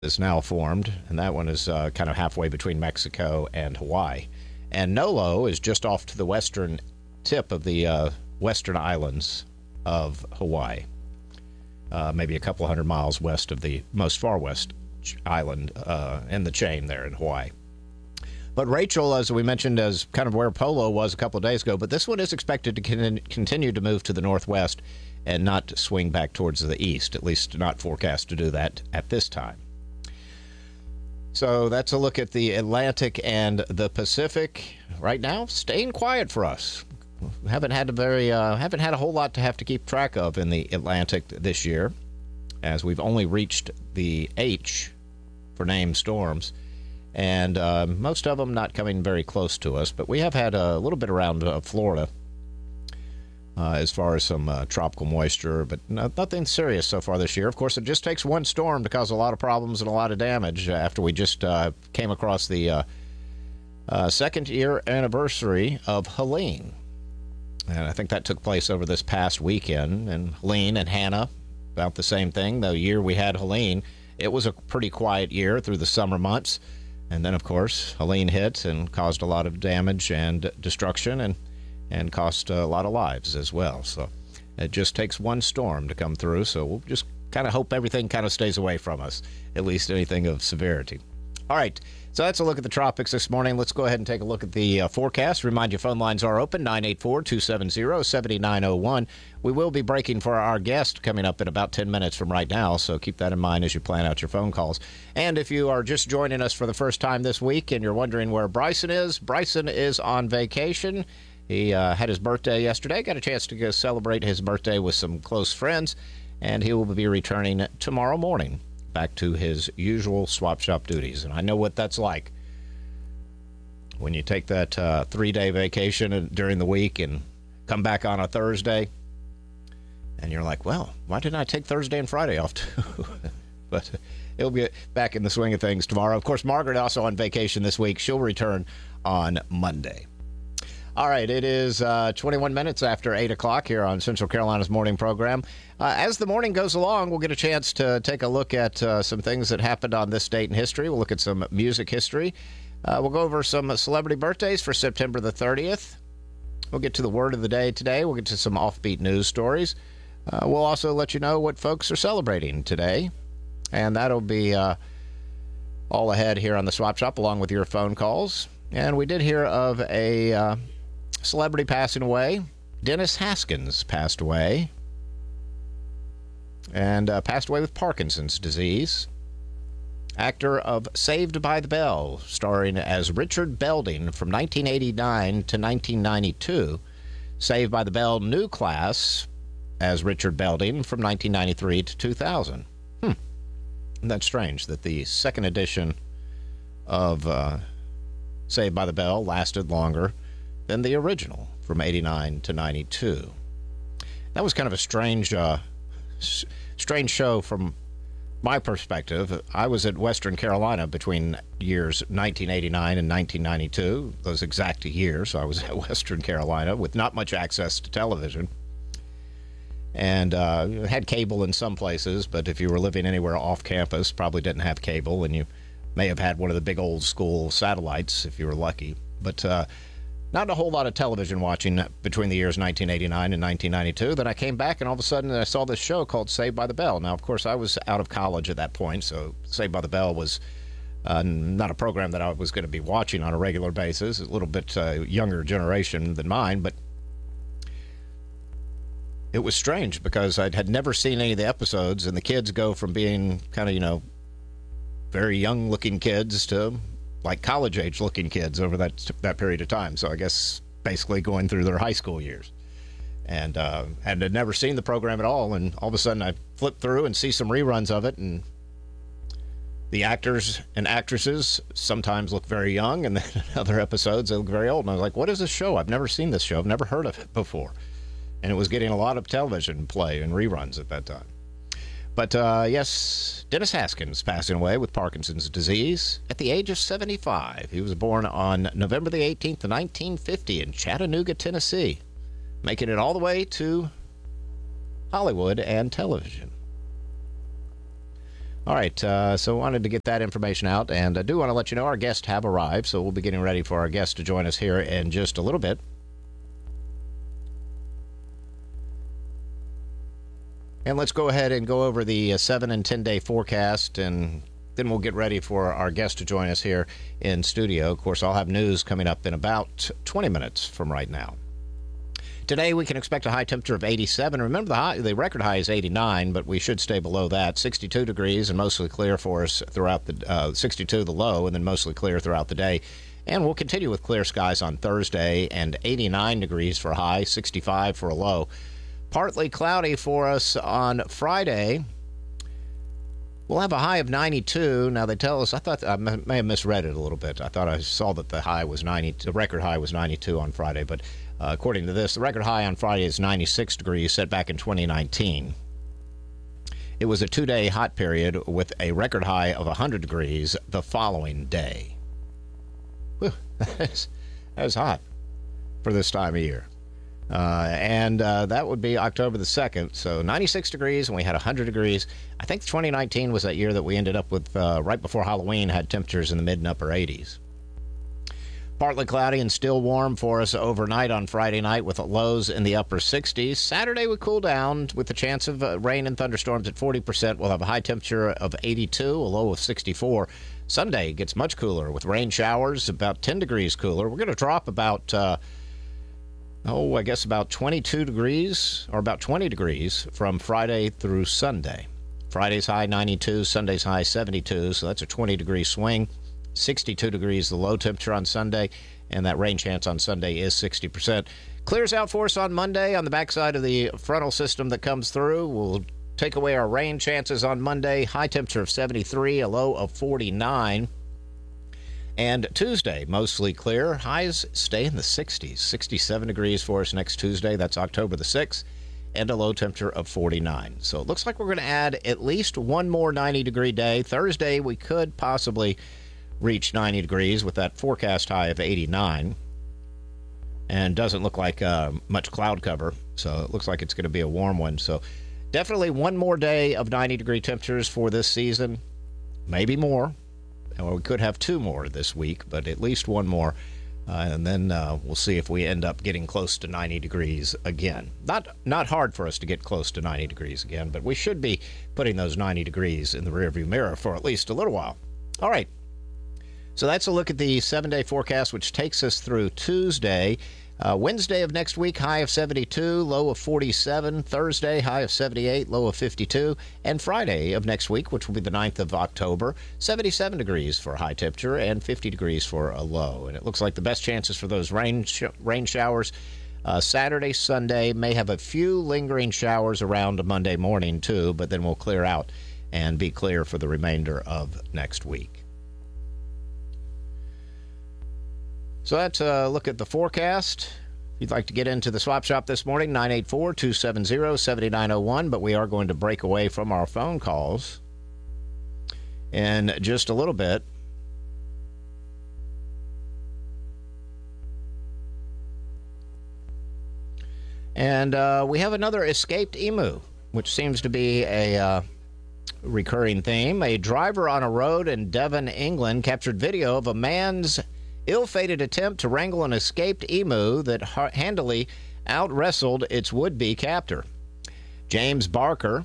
is now formed, and that one is kind of halfway between Mexico and Hawaii. And Nolo is just off to the western tip of the western islands of Hawaii, maybe a couple hundred miles west of the most far west island in the chain there in Hawaii. But Rachel, as we mentioned, is kind of where Polo was a couple of days ago, but this one is expected to continue to move to the northwest and not swing back towards the east, at least not forecast to do that at this time. So that's a look at the Atlantic and the Pacific. Right now, staying quiet for us. Haven't had a whole lot to have to keep track of in the Atlantic this year, as we've only reached the H for named storms, and most of them not coming very close to us. But we have had a little bit around Florida as far as some tropical moisture, but nothing serious so far this year. Of course, it just takes one storm to cause a lot of problems and a lot of damage after we just came across the second year anniversary of Helene. And I think that took place over this past weekend. And Helene and Hannah, about the same thing. The year we had Helene, it was a pretty quiet year through the summer months. And then, of course, Helene hit and caused a lot of damage and destruction and cost a lot of lives as well. So it just takes one storm to come through. So we'll just kind of hope everything kind of stays away from us, at least anything of severity. All right, so that's a look at the tropics this morning. Let's go ahead and take a look at the forecast. Remind you, phone lines are open, 984-270-7901. We will be breaking for our guest coming up in about 10 minutes from right now, so keep that in mind as you plan out your phone calls. And if you are just joining us for the first time this week and you're wondering where Bryson is on vacation. He had his birthday yesterday, got a chance to go celebrate his birthday with some close friends, and he will be returning tomorrow morning back to his usual swap shop duties. And I know what that's like when you take that 3-day vacation during the week and come back on a Thursday, and you're like, well, why didn't I take Thursday and Friday off too? But he'll be back in the swing of things tomorrow. Of course, Margaret also on vacation this week. She'll return on Monday. All right, it is 21 minutes after 8 o'clock here on Central Carolina's morning program. As the morning goes along, we'll get a chance to take a look at some things that happened on this date in history. We'll look at some music history. We'll go over some celebrity birthdays for September the 30th. We'll get to the word of the day today. We'll get to some offbeat news stories. We'll also let you know what folks are celebrating today. And that'll be all ahead here on the Swap Shop, along with your phone calls. And we did hear of a celebrity passing away. Dennis Haskins passed away. And passed away with Parkinson's disease. Actor of Saved by the Bell, starring as Richard Belding from 1989 to 1992. Saved by the Bell New Class as Richard Belding from 1993 to 2000. Isn't that strange that the second edition of Saved by the Bell lasted longer than the original from 89 to 92. That was kind of a strange show from my perspective. I was at Western Carolina between years 1989 and 1992, those exact years. I was at Western Carolina with not much access to television. And had cable in some places, but if you were living anywhere off campus, probably didn't have cable, and you may have had one of the big old school satellites if you were lucky. But not a whole lot of television watching between the years 1989 and 1992. Then I came back, and all of a sudden I saw this show called Saved by the Bell. Now, of course, I was out of college at that point, so Saved by the Bell was not a program that I was going to be watching on a regular basis. A little bit younger generation than mine, but it was strange because I had never seen any of the episodes, and the kids go from being kind of, very young-looking kids to like college-age-looking kids over that period of time. So I guess basically going through their high school years. And had never seen the program at all, and all of a sudden I flip through and see some reruns of it, and the actors and actresses sometimes look very young, and then in other episodes they look very old. And I was like, what is this show? I've never seen this show. I've never heard of it before. And it was getting a lot of television play and reruns at that time. But yes, Dennis Haskins passing away with Parkinson's disease at the age of 75. He was born on November the 18th, 1950 in Chattanooga, Tennessee, making it all the way to Hollywood and television. All right, so wanted to get that information out, and I do want to let you know our guests have arrived, so we'll be getting ready for our guests to join us here in just a little bit. And let's go ahead and go over the 7 and 10-day forecast, and then we'll get ready for our guest to join us here in studio. Of course, I'll have news coming up in about 20 minutes from right now. Today, we can expect a high temperature of 87. Remember, the record high is 89, but we should stay below that. 62 degrees and mostly clear for us throughout the 62 the low, and then mostly clear throughout the day. And we'll continue with clear skies on Thursday, and 89 degrees for a high, 65 for a low. Partly cloudy for us on Friday. We'll have a high of 92. Now, they tell us, I may have misread it a little bit. I thought I saw that the record high was 92 on Friday, but according to this, the record high on Friday is 96 degrees, set back in 2019. It was a 2-day hot period with a record high of 100 degrees the following day. Whew, that is hot for this time of year. And that would be October the 2nd. So 96 degrees, and we had 100 degrees. I think 2019 was that year that we ended up with, right before Halloween, had temperatures in the mid and upper 80s. Partly cloudy and still warm for us overnight on Friday night with lows in the upper 60s. Saturday would cool down with the chance of rain and thunderstorms at 40%. We'll have a high temperature of 82, a low of 64. Sunday gets much cooler with rain showers, about 10 degrees cooler. We're going to drop about, I guess about 22 degrees or about 20 degrees from Friday through Sunday. Friday's high 92, Sunday's high 72, so that's a 20-degree swing. 62 degrees the low temperature on Sunday, and that rain chance on Sunday is 60%. Clears out for us on Monday on the backside of the frontal system that comes through. We'll take away our rain chances on Monday. High temperature of 73, a low of 49. And Tuesday, mostly clear. Highs stay in the 60s. 67 degrees for us next Tuesday. That's October the 6th. And a low temperature of 49. So it looks like we're going to add at least one more 90-degree day. Thursday, we could possibly reach 90 degrees with that forecast high of 89. And doesn't look like much cloud cover. So it looks like it's going to be a warm one. So definitely one more day of 90-degree temperatures for this season. Maybe more. Or we could have two more this week, but at least one more. And then we'll see if we end up getting close to 90 degrees again. Not hard for us to get close to 90 degrees again, but we should be putting those 90 degrees in the rearview mirror for at least a little while. All right. So that's a look at the 7-day forecast, which takes us through Tuesday. Wednesday of next week, high of 72, low of 47. Thursday, high of 78, low of 52. And Friday of next week, which will be the 9th of October, 77 degrees for a high temperature and 50 degrees for a low. And it looks like the best chances for those rain showers Saturday, Sunday, may have a few lingering showers around Monday morning too, but then we'll clear out and be clear for the remainder of next week. So that's a look at the forecast. If you'd like to get into the swap shop this morning, 984-270-7901, but we are going to break away from our phone calls in just a little bit. And we have another escaped emu, which seems to be a recurring theme. A driver on a road in Devon, England, captured video of a man's ill-fated attempt to wrangle an escaped emu that handily out-wrestled its would-be captor. James Barker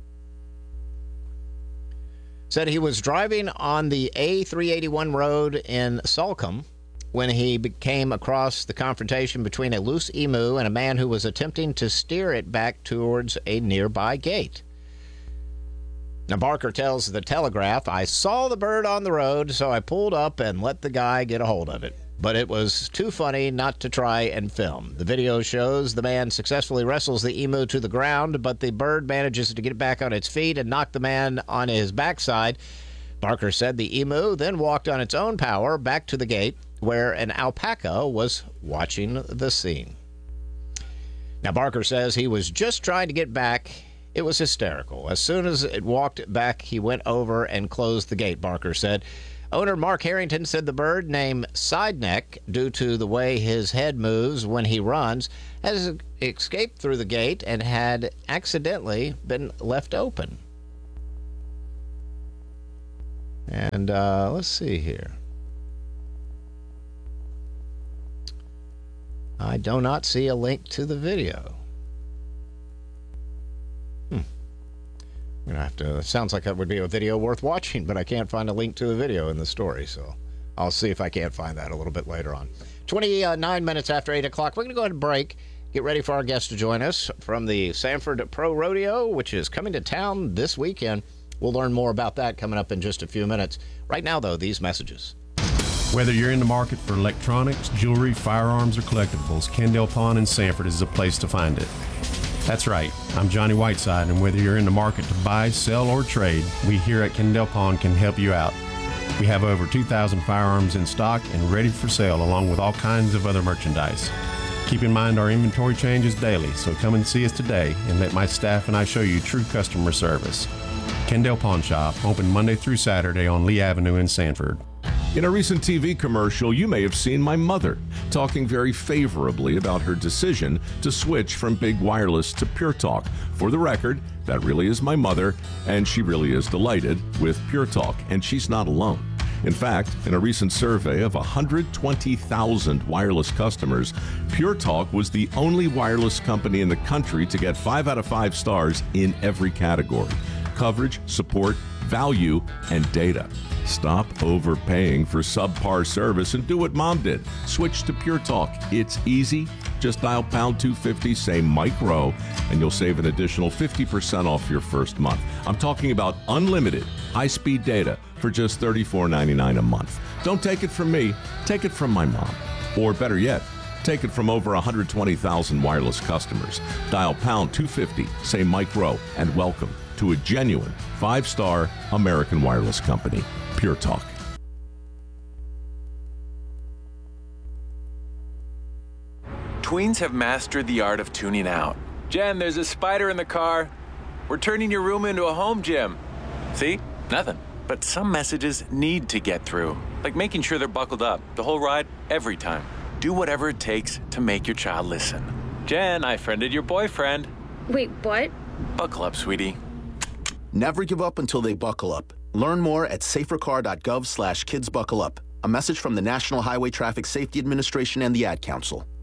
said he was driving on the A381 road in Salcombe when he came across the confrontation between a loose emu and a man who was attempting to steer it back towards a nearby gate. Now, Barker tells the Telegraph, "I saw the bird on the road, so I pulled up and let the guy get a hold of it. But it was too funny not to try and film." The video shows the man successfully wrestles the emu to the ground, but the bird manages to get it back on its feet and knock the man on his backside. Barker said the emu then walked on its own power back to the gate, where an alpaca was watching the scene. Now, Barker says he was just trying to get back. It was hysterical. As soon as it walked back, he went over and closed the gate, Barker said. Owner Mark Harrington said the bird, named Sideneck due to the way his head moves when he runs, has escaped through the gate and had accidentally been left open. And let's see here. I do not see a link to the video. I'm going to have to... It sounds like that would be a video worth watching, but I can't find a link to the video in the story, so I'll see if I can't find that a little bit later on. 29 minutes after 8 o'clock. We're going to go ahead and break. Get ready for our guest to join us from the Sanford Pro Rodeo, which is coming to town this weekend. We'll learn more about that coming up in just a few minutes. Right now, though, these messages. Whether you're in the market for electronics, jewelry, firearms, or collectibles, Kendall Pawn in Sanford is the place to find it. That's right, I'm Johnny Whiteside, and whether you're in the market to buy, sell, or trade, we here at Kendall Pawn can help you out. We have over 2,000 firearms in stock and ready for sale, along with all kinds of other merchandise. Keep in mind our inventory changes daily, so come and see us today and let my staff and I show you true customer service. Kendall Pawn Shop, open Monday through Saturday on Lee Avenue in Sanford. In a recent TV commercial, you may have seen my mother talking very favorably about her decision to switch from Big Wireless to Pure Talk. For the record, that really is my mother, and she really is delighted with Pure Talk, and she's not alone. In fact, in a recent survey of 120,000 wireless customers, Pure Talk was the only wireless company in the country to get 5 out of 5 stars in every category: coverage, support, value, and data. Stop overpaying for subpar service and do what Mom did. Switch to Pure Talk. It's easy. Just dial pound 250, say Mike Rowe, and you'll save an additional 50% off your first month. I'm talking about unlimited high-speed data for just $34.99 a month. Don't take it from me. Take it from my mom. Or better yet, take it from over 120,000 wireless customers. Dial pound 250, say Mike Rowe, and welcome to a genuine 5-star American wireless company, Pure Talk. Tweens have mastered the art of tuning out. Jen, there's a spider in the car. We're turning your room into a home gym. See? Nothing. But some messages need to get through, like making sure they're buckled up the whole ride, every time. Do whatever it takes to make your child listen. Jen, I friended your boyfriend. Wait, what? Buckle up, sweetie. Never give up until they buckle up. Learn more at safercar.gov/kidsbuckleup. A message from the National Highway Traffic Safety Administration and the Ad Council.